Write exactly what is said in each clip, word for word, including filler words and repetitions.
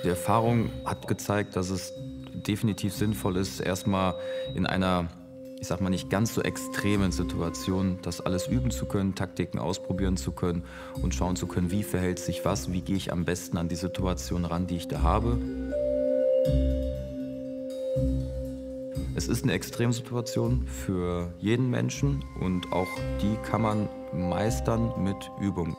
Die Erfahrung hat gezeigt, dass es definitiv sinnvoll ist, erstmal in einer, ich sag mal, nicht ganz so extremen Situation das alles üben zu können, Taktiken ausprobieren zu können und schauen zu können, wie verhält sich was, wie gehe ich am besten an die Situation ran, die ich da habe. Es ist eine Extremsituation für jeden Menschen und auch die kann man meistern mit Übung.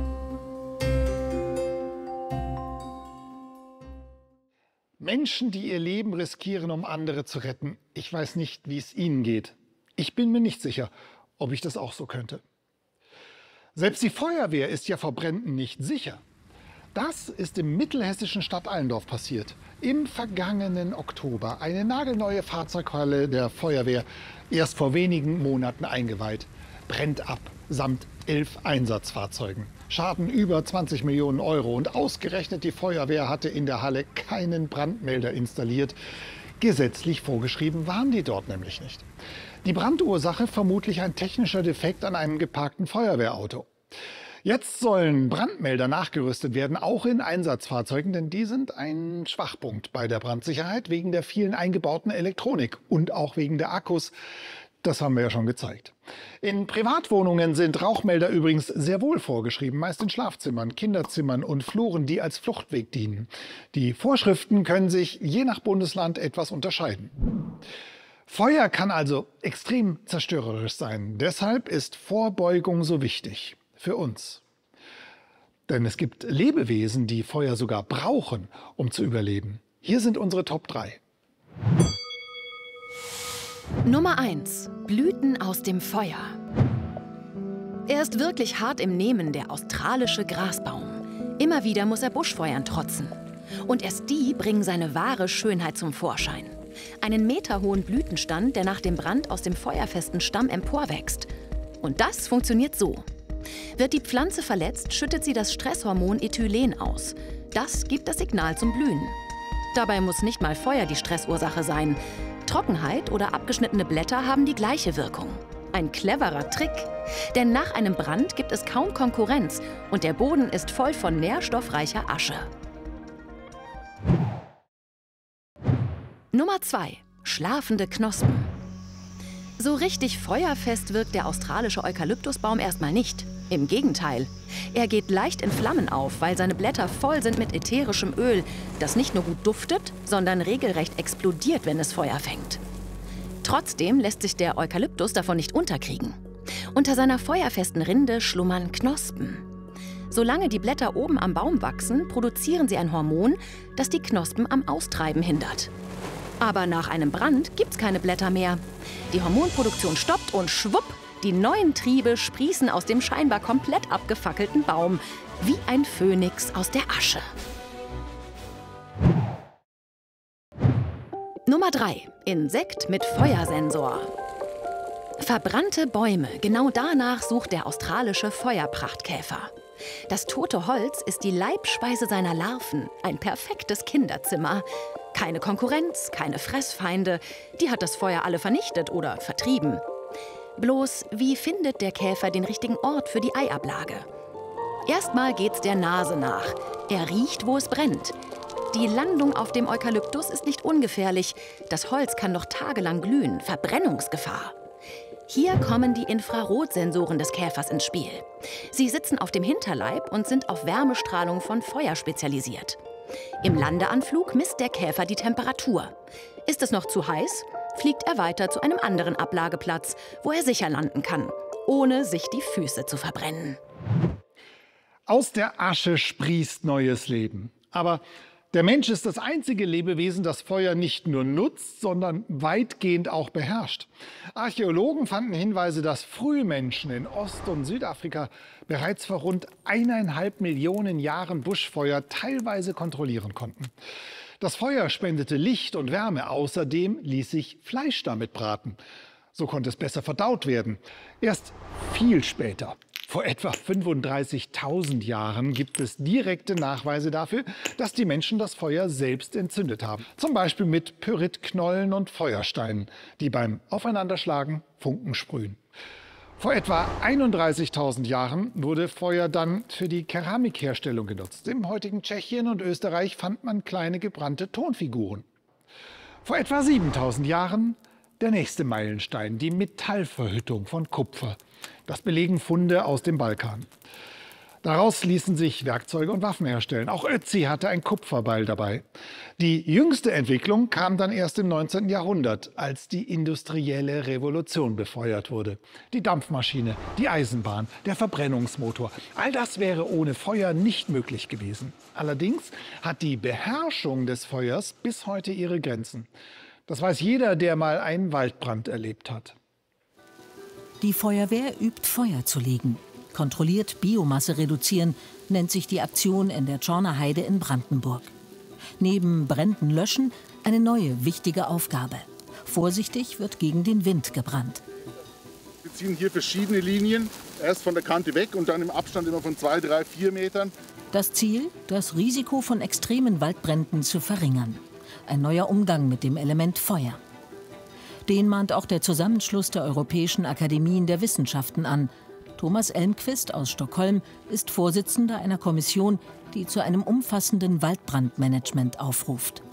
Menschen, die ihr Leben riskieren, um andere zu retten. Ich weiß nicht, wie es ihnen geht. Ich bin mir nicht sicher, ob ich das auch so könnte. Selbst die Feuerwehr ist ja vor Bränden nicht sicher. Das ist im mittelhessischen Stadt Allendorf passiert. Im vergangenen Oktober. Eine nagelneue Fahrzeughalle der Feuerwehr, erst vor wenigen Monaten eingeweiht, brennt ab, samt elf Einsatzfahrzeugen. Schaden über zwanzig Millionen Euro. Und ausgerechnet die Feuerwehr hatte in der Halle keinen Brandmelder installiert. Gesetzlich vorgeschrieben waren die dort nämlich nicht. Die Brandursache vermutlich ein technischer Defekt an einem geparkten Feuerwehrauto. Jetzt sollen Brandmelder nachgerüstet werden, auch in Einsatzfahrzeugen, denn die sind ein Schwachpunkt bei der Brandsicherheit wegen der vielen eingebauten Elektronik und auch wegen der Akkus. Das haben wir ja schon gezeigt. In Privatwohnungen sind Rauchmelder übrigens sehr wohl vorgeschrieben, meist in Schlafzimmern, Kinderzimmern und Fluren, die als Fluchtweg dienen. Die Vorschriften können sich je nach Bundesland etwas unterscheiden. Feuer kann also extrem zerstörerisch sein. Deshalb ist Vorbeugung so wichtig. Für uns. Denn es gibt Lebewesen, die Feuer sogar brauchen, um zu überleben. Hier sind unsere Top drei. Nummer eins. Blüten aus dem Feuer. Er ist wirklich hart im Nehmen, der australische Grasbaum. Immer wieder muss er Buschfeuern trotzen. Und erst die bringen seine wahre Schönheit zum Vorschein. Einen meterhohen Blütenstand, der nach dem Brand aus dem feuerfesten Stamm emporwächst. Und das funktioniert so. Wird die Pflanze verletzt, schüttet sie das Stresshormon Ethylen aus. Das gibt das Signal zum Blühen. Dabei muss nicht mal Feuer die Stressursache sein. Trockenheit oder abgeschnittene Blätter haben die gleiche Wirkung. Ein cleverer Trick. Denn nach einem Brand gibt es kaum Konkurrenz und der Boden ist voll von nährstoffreicher Asche. Nummer zwei. Schlafende Knospen. So richtig feuerfest wirkt der australische Eukalyptusbaum erstmal nicht. Im Gegenteil. Er geht leicht in Flammen auf, weil seine Blätter voll sind mit ätherischem Öl, das nicht nur gut duftet, sondern regelrecht explodiert, wenn es Feuer fängt. Trotzdem lässt sich der Eukalyptus davon nicht unterkriegen. Unter seiner feuerfesten Rinde schlummern Knospen. Solange die Blätter oben am Baum wachsen, produzieren sie ein Hormon, das die Knospen am Austreiben hindert. Aber nach einem Brand gibt's keine Blätter mehr. Die Hormonproduktion stoppt und schwupp, die neuen Triebe sprießen aus dem scheinbar komplett abgefackelten Baum, wie ein Phönix aus der Asche. Nummer drei. Insekt mit Feuersensor. Verbrannte Bäume, genau danach sucht der australische Feuerprachtkäfer. Das tote Holz ist die Leibspeise seiner Larven, ein perfektes Kinderzimmer. Keine Konkurrenz, keine Fressfeinde, die hat das Feuer alle vernichtet oder vertrieben. Bloß, wie findet der Käfer den richtigen Ort für die Eiablage? Erstmal geht's der Nase nach. Er riecht, wo es brennt. Die Landung auf dem Eukalyptus ist nicht ungefährlich. Das Holz kann noch tagelang glühen, Verbrennungsgefahr. Hier kommen die Infrarotsensoren des Käfers ins Spiel. Sie sitzen auf dem Hinterleib und sind auf Wärmestrahlung von Feuer spezialisiert. Im Landeanflug misst der Käfer die Temperatur. Ist es noch zu heiß, fliegt er weiter zu einem anderen Ablageplatz, wo er sicher landen kann, ohne sich die Füße zu verbrennen. Aus der Asche sprießt neues Leben. Aber der Mensch ist das einzige Lebewesen, das Feuer nicht nur nutzt, sondern weitgehend auch beherrscht. Archäologen fanden Hinweise, dass Frühmenschen in Ost- und Südafrika bereits vor rund eineinhalb Millionen Jahren Buschfeuer teilweise kontrollieren konnten. Das Feuer spendete Licht und Wärme, außerdem ließ sich Fleisch damit braten. So konnte es besser verdaut werden. Erst viel später, vor etwa fünfunddreißigtausend Jahren, gibt es direkte Nachweise dafür, dass die Menschen das Feuer selbst entzündet haben. Zum Beispiel mit Pyritknollen und Feuersteinen, die beim Aufeinanderschlagen Funken sprühen. Vor etwa einunddreißigtausend Jahren wurde Feuer dann für die Keramikherstellung genutzt. Im heutigen Tschechien und Österreich fand man kleine gebrannte Tonfiguren. Vor etwa siebentausend Jahren der nächste Meilenstein, die Metallverhüttung von Kupfer. Das belegen Funde aus dem Balkan. Daraus ließen sich Werkzeuge und Waffen herstellen. Auch Ötzi hatte ein Kupferbeil dabei. Die jüngste Entwicklung kam dann erst im neunzehnten Jahrhundert, als die industrielle Revolution befeuert wurde. Die Dampfmaschine, die Eisenbahn, der Verbrennungsmotor. All das wäre ohne Feuer nicht möglich gewesen. Allerdings hat die Beherrschung des Feuers bis heute ihre Grenzen. Das weiß jeder, der mal einen Waldbrand erlebt hat. Die Feuerwehr übt, Feuer zu legen. Kontrolliert Biomasse reduzieren, nennt sich die Aktion in der Tschorner Heide in Brandenburg. Neben Bränden löschen eine neue wichtige Aufgabe. Vorsichtig wird gegen den Wind gebrannt. Wir ziehen hier verschiedene Linien, erst von der Kante weg und dann im Abstand immer von zwei, drei, vier Metern. Das Ziel, das Risiko von extremen Waldbränden zu verringern. Ein neuer Umgang mit dem Element Feuer. Den mahnt auch der Zusammenschluss der Europäischen Akademien der Wissenschaften an. Thomas Elmqvist aus Stockholm ist Vorsitzender einer Kommission, die zu einem umfassenden Waldbrandmanagement aufruft.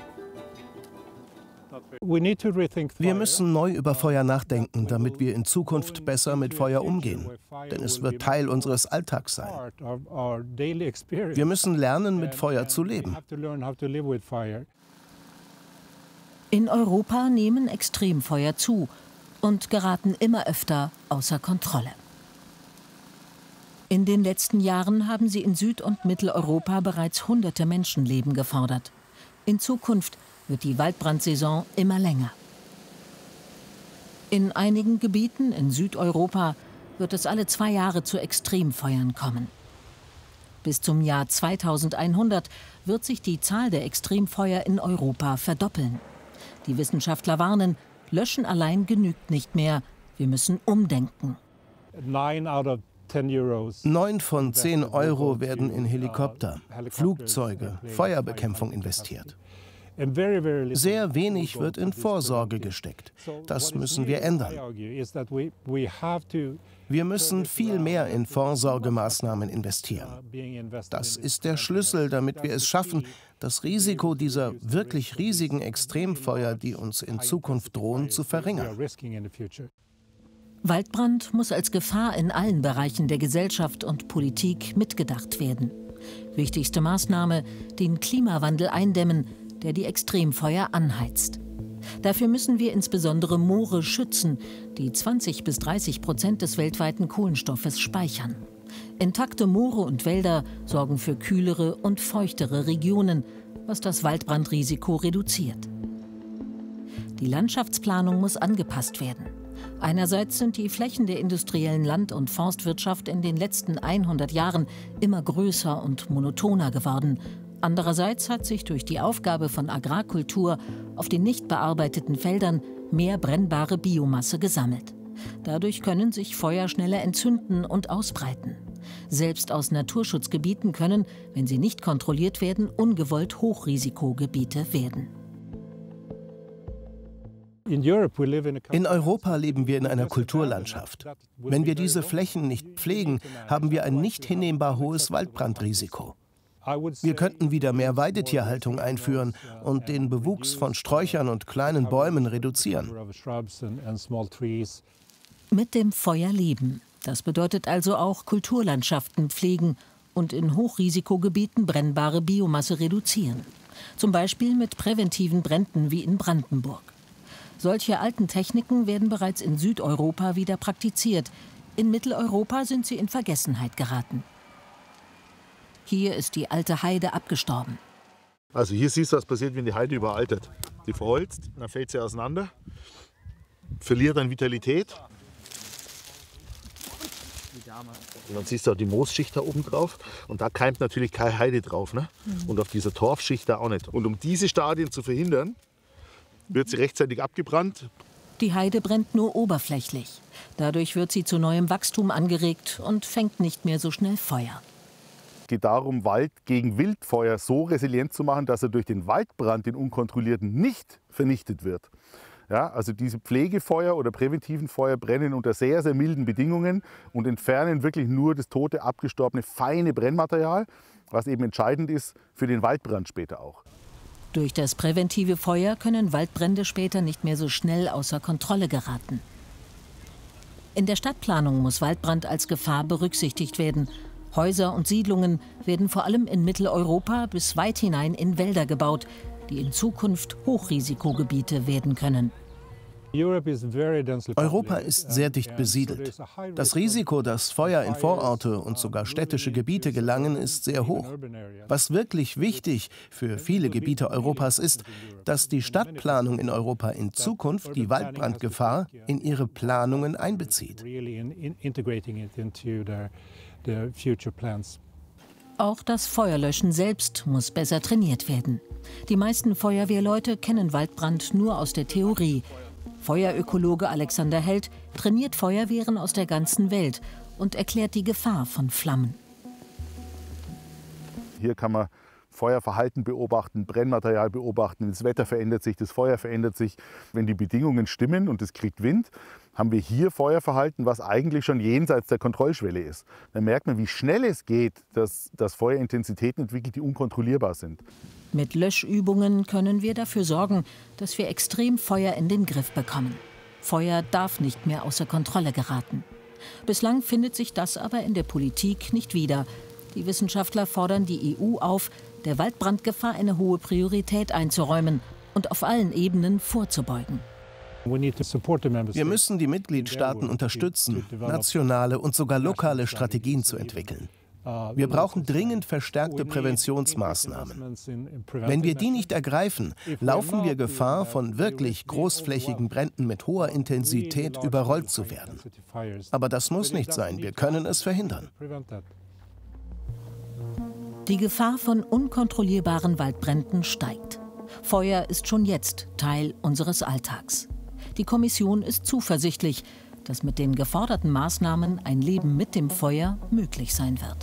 Wir müssen neu über Feuer nachdenken, damit wir in Zukunft besser mit Feuer umgehen. Denn es wird Teil unseres Alltags sein. Wir müssen lernen, mit Feuer zu leben. In Europa nehmen Extremfeuer zu und geraten immer öfter außer Kontrolle. In den letzten Jahren haben sie in Süd- und Mitteleuropa bereits hunderte Menschenleben gefordert. In Zukunft wird die Waldbrandsaison immer länger. In einigen Gebieten in Südeuropa wird es alle zwei Jahre zu Extremfeuern kommen. Bis zum Jahr zweitausendeinhundert wird sich die Zahl der Extremfeuer in Europa verdoppeln. Die Wissenschaftler warnen, Löschen allein genügt nicht mehr. Wir müssen umdenken. Neun von zehn Euro werden in Helikopter, Flugzeuge, Feuerbekämpfung investiert. Sehr wenig wird in Vorsorge gesteckt. Das müssen wir ändern. Wir müssen viel mehr in Vorsorgemaßnahmen investieren. Das ist der Schlüssel, damit wir es schaffen, das Risiko dieser wirklich riesigen Extremfeuer, die uns in Zukunft drohen, zu verringern. Waldbrand muss als Gefahr in allen Bereichen der Gesellschaft und Politik mitgedacht werden. Wichtigste Maßnahme: den Klimawandel eindämmen, der die Extremfeuer anheizt. Dafür müssen wir insbesondere Moore schützen, die zwanzig bis dreißig Prozent des weltweiten Kohlenstoffes speichern. Intakte Moore und Wälder sorgen für kühlere und feuchtere Regionen, was das Waldbrandrisiko reduziert. Die Landschaftsplanung muss angepasst werden. Einerseits sind die Flächen der industriellen Land- und Forstwirtschaft in den letzten hundert Jahren immer größer und monotoner geworden. Andererseits hat sich durch die Aufgabe von Agrarkultur auf den nicht bearbeiteten Feldern mehr brennbare Biomasse gesammelt. Dadurch können sich Feuer schneller entzünden und ausbreiten. Selbst aus Naturschutzgebieten können, wenn sie nicht kontrolliert werden, ungewollt Hochrisikogebiete werden. In Europa leben wir in einer Kulturlandschaft. Wenn wir diese Flächen nicht pflegen, haben wir ein nicht hinnehmbar hohes Waldbrandrisiko. Wir könnten wieder mehr Weidetierhaltung einführen und den Bewuchs von Sträuchern und kleinen Bäumen reduzieren. Mit dem Feuer leben. Das bedeutet also auch Kulturlandschaften pflegen und in Hochrisikogebieten brennbare Biomasse reduzieren. Zum Beispiel mit präventiven Bränden wie in Brandenburg. Solche alten Techniken werden bereits in Südeuropa wieder praktiziert. In Mitteleuropa sind sie in Vergessenheit geraten. Hier ist die alte Heide abgestorben. Also hier siehst du, was passiert, wenn die Heide überaltert. Die verholzt, dann fällt sie auseinander, verliert an Vitalität. Und dann siehst du auch die Moosschicht da oben drauf. Und da keimt natürlich keine Heide drauf. Ne? Mhm. Und auf dieser Torfschicht da auch nicht. Und um diese Stadien zu verhindern, wird sie rechtzeitig abgebrannt. Die Heide brennt nur oberflächlich. Dadurch wird sie zu neuem Wachstum angeregt und fängt nicht mehr so schnell Feuer. Es geht darum, Wald gegen Wildfeuer so resilient zu machen, dass er durch den Waldbrand, den unkontrollierten, nicht vernichtet wird. Ja, also diese Pflegefeuer oder präventiven Feuer brennen unter sehr, sehr milden Bedingungen und entfernen wirklich nur das tote, abgestorbene, feine Brennmaterial, was eben entscheidend ist für den Waldbrand später auch. Durch das präventive Feuer können Waldbrände später nicht mehr so schnell außer Kontrolle geraten. In der Stadtplanung muss Waldbrand als Gefahr berücksichtigt werden. Häuser und Siedlungen werden vor allem in Mitteleuropa bis weit hinein in Wälder gebaut, die in Zukunft Hochrisikogebiete werden können. Europa ist sehr dicht besiedelt. Das Risiko, dass Feuer in Vororte und sogar städtische Gebiete gelangen, ist sehr hoch. Was wirklich wichtig für viele Gebiete Europas ist, dass die Stadtplanung in Europa in Zukunft die Waldbrandgefahr in ihre Planungen einbezieht. Auch das Feuerlöschen selbst muss besser trainiert werden. Die meisten Feuerwehrleute kennen Waldbrand nur aus der Theorie. Feuerökologe Alexander Held trainiert Feuerwehren aus der ganzen Welt und erklärt die Gefahr von Flammen. Hier kann man Feuerverhalten beobachten, Brennmaterial beobachten, das Wetter verändert sich, das Feuer verändert sich. Wenn die Bedingungen stimmen und es kriegt Wind, haben wir hier Feuerverhalten, was eigentlich schon jenseits der Kontrollschwelle ist. Dann merkt man, wie schnell es geht, dass, dass Feuer Intensitäten entwickelt, die unkontrollierbar sind. Mit Löschübungen können wir dafür sorgen, dass wir Extremfeuer in den Griff bekommen. Feuer darf nicht mehr außer Kontrolle geraten. Bislang findet sich das aber in der Politik nicht wieder. Die Wissenschaftler fordern die E U auf, der Waldbrandgefahr eine hohe Priorität einzuräumen und auf allen Ebenen vorzubeugen. Wir müssen die Mitgliedstaaten unterstützen, nationale und sogar lokale Strategien zu entwickeln. Wir brauchen dringend verstärkte Präventionsmaßnahmen. Wenn wir die nicht ergreifen, laufen wir Gefahr, von wirklich großflächigen Bränden mit hoher Intensität überrollt zu werden. Aber das muss nicht sein, wir können es verhindern. Die Gefahr von unkontrollierbaren Waldbränden steigt. Feuer ist schon jetzt Teil unseres Alltags. Die Kommission ist zuversichtlich, dass mit den geforderten Maßnahmen ein Leben mit dem Feuer möglich sein wird.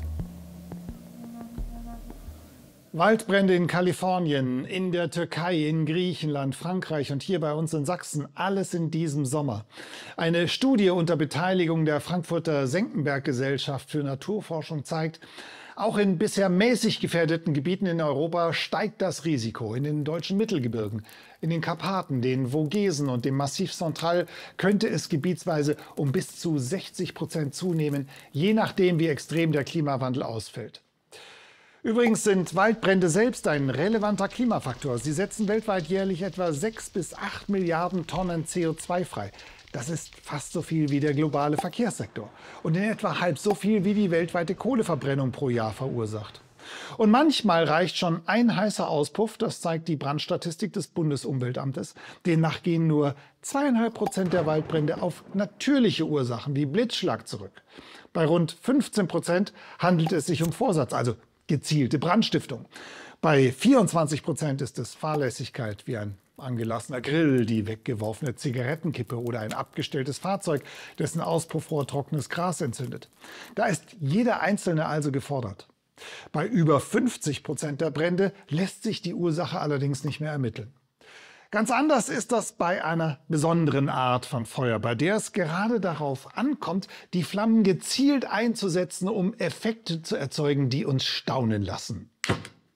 Waldbrände in Kalifornien, in der Türkei, in Griechenland, Frankreich und hier bei uns in Sachsen, alles in diesem Sommer. Eine Studie unter Beteiligung der Frankfurter Senckenberg-Gesellschaft für Naturforschung zeigt, auch in bisher mäßig gefährdeten Gebieten in Europa steigt das Risiko. In den deutschen Mittelgebirgen, in den Karpaten, den Vogesen und dem Massif Central könnte es gebietsweise um bis zu sechzig Prozent zunehmen, je nachdem, wie extrem der Klimawandel ausfällt. Übrigens sind Waldbrände selbst ein relevanter Klimafaktor. Sie setzen weltweit jährlich etwa sechs bis acht Milliarden Tonnen C O zwei frei. Das ist fast so viel wie der globale Verkehrssektor und in etwa halb so viel wie die weltweite Kohleverbrennung pro Jahr verursacht. Und manchmal reicht schon ein heißer Auspuff, das zeigt die Brandstatistik des Bundesumweltamtes. Demnach gehen nur zweieinhalb Prozent der Waldbrände auf natürliche Ursachen wie Blitzschlag zurück. Bei rund fünfzehn Prozent handelt es sich um Vorsatz, also gezielte Brandstiftung. Bei vierundzwanzig Prozent ist es Fahrlässigkeit wie ein angelassener Grill, die weggeworfene Zigarettenkippe oder ein abgestelltes Fahrzeug, dessen Auspuffrohr trockenes Gras entzündet. Da ist jeder Einzelne also gefordert. Bei über fünfzig Prozent der Brände lässt sich die Ursache allerdings nicht mehr ermitteln. Ganz anders ist das bei einer besonderen Art von Feuer, bei der es gerade darauf ankommt, die Flammen gezielt einzusetzen, um Effekte zu erzeugen, die uns staunen lassen.